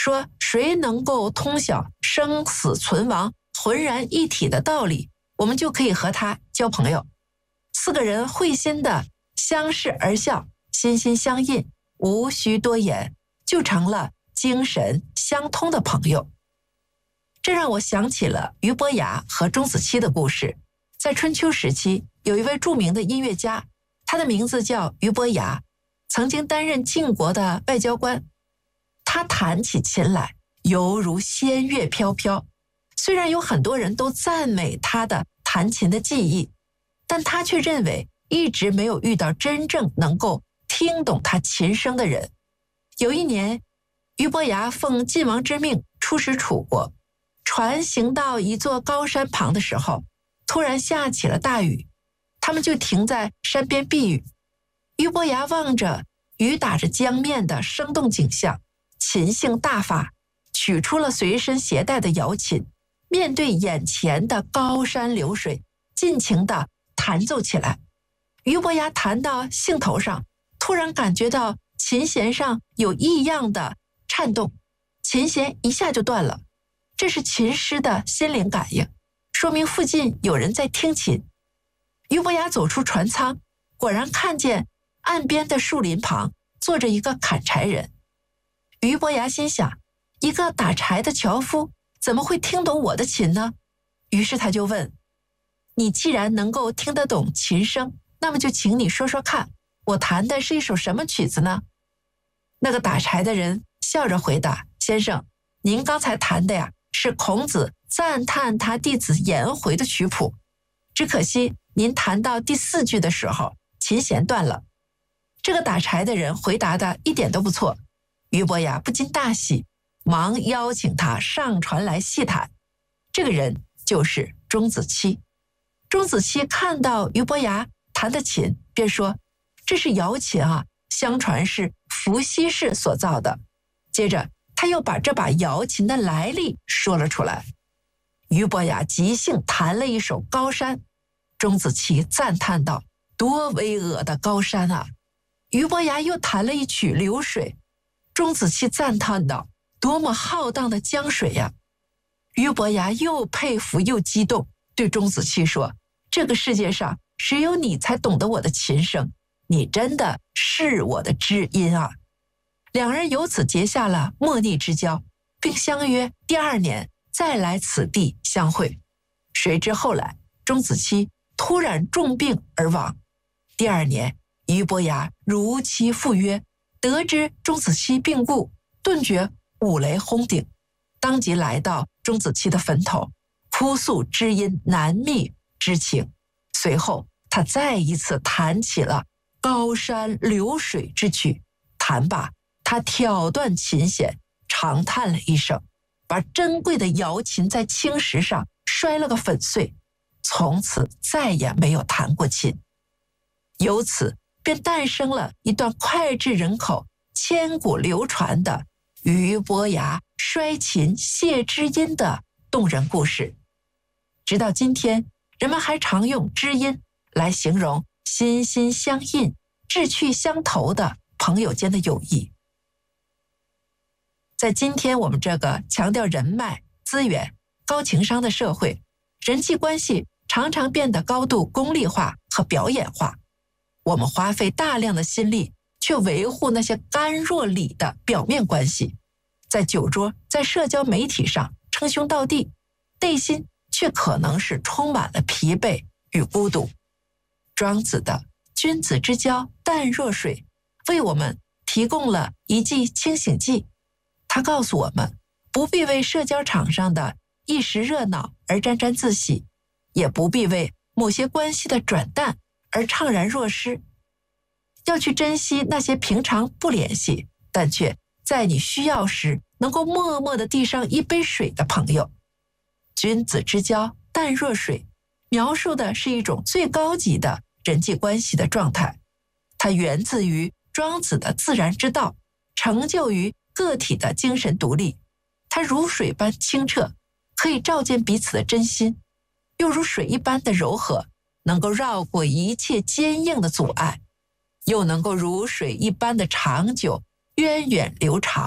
说谁能够通晓生死存亡浑然一体的道理，我们就可以和他交朋友。4个人会心的相视而笑，心心相印，无需多言，就成了精神相通的朋友。这让我想起了俞伯牙和钟子期的故事。在春秋时期，有一位著名的音乐家，他的名字叫俞伯牙，曾经担任晋国的外交官。他弹起琴来，犹如仙乐飘飘。虽然有很多人都赞美他的弹琴的技艺，但他却认为一直没有遇到真正能够听懂他琴声的人。有一年，俞伯牙奉晋王之命出使楚国，船行到一座高山旁的时候，突然下起了大雨，他们就停在山边避雨。俞伯牙望着雨打着江面的生动景象，琴性大发，取出了随身携带的瑶琴，面对眼前的高山流水，尽情地弹奏起来。俞伯牙弹到兴头上，突然感觉到琴弦上有异样的颤动，琴弦一下就断了。这是琴师的心灵感应，说明附近有人在听琴。俞伯牙走出船舱，果然看见岸边的树林旁坐着一个砍柴人。俞伯牙心想，一个打柴的樵夫怎么会听懂我的琴呢？于是他就问，你既然能够听得懂琴声，那么就请你说说看，我弹的是一首什么曲子呢？那个打柴的人笑着回答，先生，您刚才弹的呀，是孔子赞叹他弟子颜回的曲谱，只可惜您弹到第4句的时候，琴弦断了。这个打柴的人回答的一点都不错，俞伯牙不禁大喜，忙邀请他上船来细谈。这个人就是钟子期。钟子期看到俞伯牙弹的琴，便说，这是瑶琴啊，相传是伏羲氏所造的。接着他又把这把瑶琴的来历说了出来。俞伯牙即兴弹了一首《高山》，钟子期赞叹道，多巍峨的高山啊！俞伯牙又弹了一曲《流水》，钟子期赞叹道，多么浩荡的江水呀！俞伯牙又佩服又激动，对钟子期说，这个世界上只有你才懂得我的琴声，你真的是我的知音啊！两人由此结下了莫逆之交，并相约第2年再来此地相会。谁知后来钟子期突然重病而亡。第2年，俞伯牙如期赴约，得知钟子期病故，顿觉五雷轰顶，当即来到钟子期的坟头，哭诉知音难觅之情。随后他再一次弹起了高山流水之曲，弹罢他挑断琴弦，长叹了一声，把珍贵的瑶琴在青石上摔了个粉碎，从此再也没有弹过琴。由此便诞生了一段脍炙人口、千古流传的俞伯牙摔琴谢知音的动人故事。直到今天，人们还常用知音来形容心心相印、志趣相投的朋友间的友谊。在今天我们这个强调人脉、资源、高情商的社会，人际关系常常变得高度功利化和表演化。我们花费大量的心力，却维护那些干若里的表面关系，在酒桌、在社交媒体上称兄道弟，内心却可能是充满了疲惫与孤独。庄子的君子之交淡若水，为我们提供了一剂清醒剂。他告诉我们，不必为社交场上的一时热闹而沾沾自喜，也不必为某些关系的转淡而怅然若失。要去珍惜那些平常不联系，但却在你需要时能够默默地递上一杯水的朋友。君子之交淡若水，描述的是一种最高级的人际关系的状态。它源自于庄子的自然之道，成就于个体的精神独立。它如水般清澈，可以照见彼此的真心，又如水一般的柔和，能够绕过一切坚硬的阻碍，又能够如水一般的长久，源远流长。